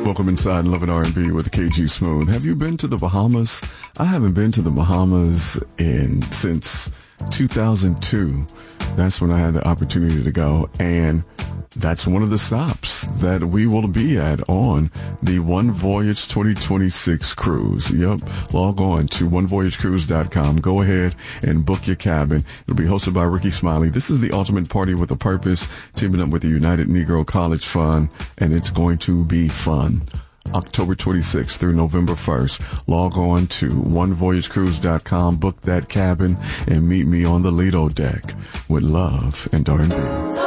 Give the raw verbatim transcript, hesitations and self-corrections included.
Welcome inside Love and R and B with K G Smooth. Have you been to the Bahamas? I haven't been to the Bahamas in since two thousand two. That's when I had the opportunity to go, and that's one of the stops that we will be at on the One Voyage twenty twenty-six cruise. Yep. Log on to one voyage cruise dot com. Go ahead and book your cabin. It'll be hosted by Ricky Smiley. This is the ultimate party with a purpose, teaming up with the United Negro College Fund, and it's going to be fun. October twenty-sixth through November first. Log on to one voyage cruise dot com, book that cabin, and meet me on the Lido deck with love and R and B.